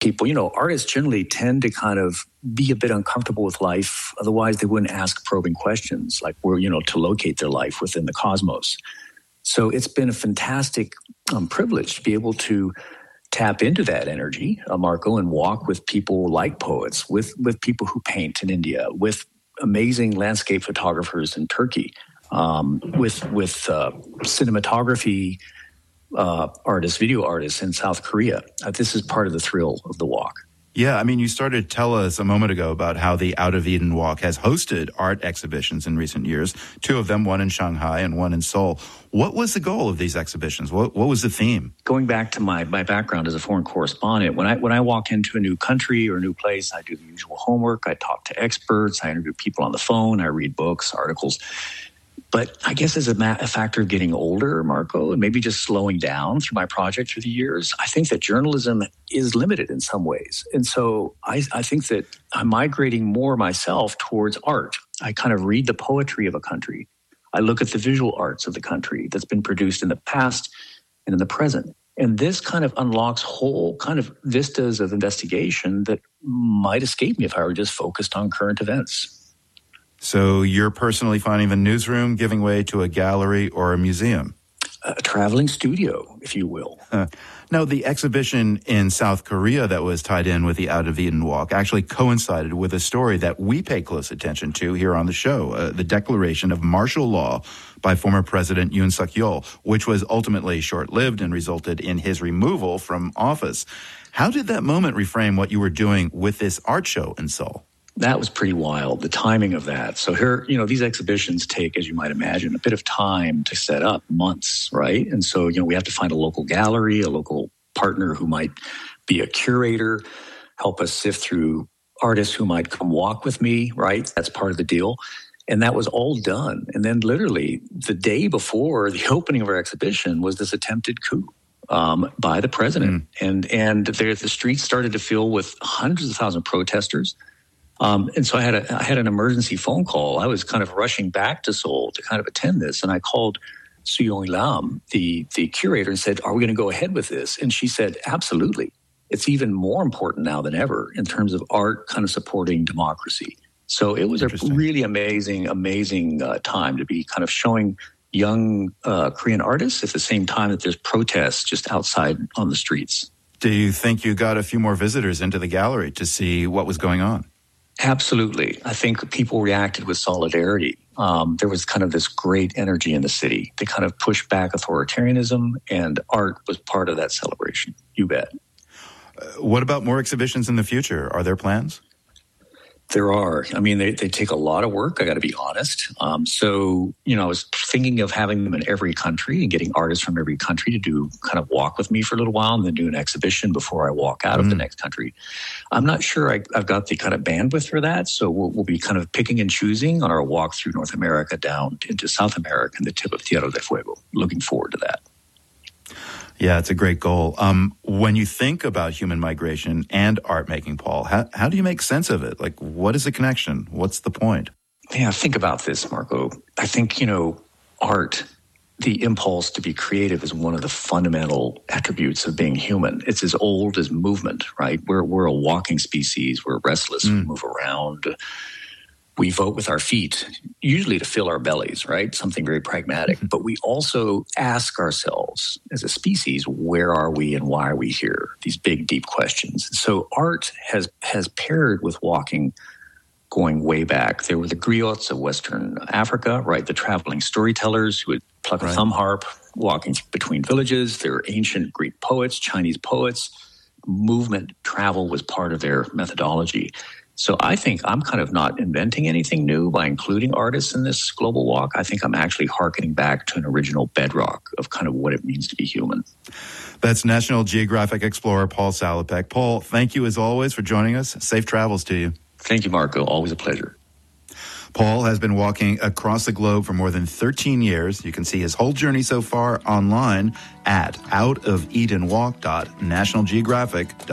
people, artists generally tend to kind of be a bit uncomfortable with life. Otherwise, they wouldn't ask probing questions like to locate their life within the cosmos. So it's been a fantastic privilege to be able to tap into that energy, Marco, and walk with people like poets, with people who paint in India, with amazing landscape photographers in Turkey, with cinematography artists, video artists in South Korea. This is part of the thrill of the walk. Yeah, you started to tell us a moment ago about how the Out of Eden Walk has hosted art exhibitions in recent years, 2 of them, one in Shanghai and one in Seoul. What was the goal of these exhibitions? What was the theme? Going back to my background as a foreign correspondent, when I walk into a new country or a new place, I do the usual homework. I talk to experts. I interview people on the phone. I read books, articles. But I guess as a factor of getting older, Marco, and maybe just slowing down through my project through the years, I think that journalism is limited in some ways. And so I think that I'm migrating more myself towards art. I kind of read the poetry of a country. I look at the visual arts of the country that's been produced in the past and in the present. And this kind of unlocks whole kind of vistas of investigation that might escape me if I were just focused on current events. So you're personally finding the newsroom giving way to a gallery or a museum? A traveling studio, if you will. Now, the exhibition in South Korea that was tied in with the Out of Eden Walk actually coincided with a story that we pay close attention to here on the show, the declaration of martial law by former President Yoon Suk-yeol, which was ultimately short-lived and resulted in his removal from office. How did that moment reframe what you were doing with this art show in Seoul? That was pretty wild, the timing of that. So here, these exhibitions take, as you might imagine, a bit of time to set up, months, right? And so, we have to find a local gallery, a local partner who might be a curator, help us sift through artists who might come walk with me, right? That's part of the deal. And that was all done. And then literally the day before the opening of our exhibition was this attempted coup by the president. And the streets started to fill with hundreds of thousands of protesters. And so I had an emergency phone call. I was kind of rushing back to Seoul to kind of attend this. And I called Soo-Young Lam, the curator, and said, "Are we going to go ahead with this?" And she said, "Absolutely. It's even more important now than ever in terms of art kind of supporting democracy." So it was a really amazing time to be kind of showing young Korean artists at the same time that there's protests just outside on the streets. Do you think you got a few more visitors into the gallery to see what was going on? Absolutely. I think people reacted with solidarity. There was kind of this great energy in the city. They kind of pushed back authoritarianism, and art was part of that celebration. You bet. What about more exhibitions in the future? Are there plans? There are. They take a lot of work, I got to be honest. So, I was thinking of having them in every country and getting artists from every country to do kind of walk with me for a little while and then do an exhibition before I walk out of the next country. I'm not sure I've got the kind of bandwidth for that. So we'll be kind of picking and choosing on our walk through North America down into South America and the tip of Tierra del Fuego. Looking forward to that. Yeah, it's a great goal. When you think about human migration and art making, Paul, how do you make sense of it? Like, what is the connection? What's the point? Yeah, think about this, Marco. I think, art, the impulse to be creative is one of the fundamental attributes of being human. It's as old as movement, right? We're a walking species. We're restless. We move around. We vote with our feet, usually to fill our bellies, right? Something very pragmatic. But we also ask ourselves as a species, where are we and why are we here? These big, deep questions. So art has paired with walking going way back. There were the griots of Western Africa, right? The traveling storytellers who would pluck a thumb harp, walking between villages. There were ancient Greek poets, Chinese poets. Movement, travel was part of their methodology. So I think I'm kind of not inventing anything new by including artists in this global walk. I think I'm actually hearkening back to an original bedrock of kind of what it means to be human. That's National Geographic explorer Paul Salopek. Paul, thank you as always for joining us. Safe travels to you. Thank you, Marco. Always a pleasure. Paul has been walking across the globe for more than 13 years. You can see his whole journey so far online at outofedenwalk.nationalgeographic.com.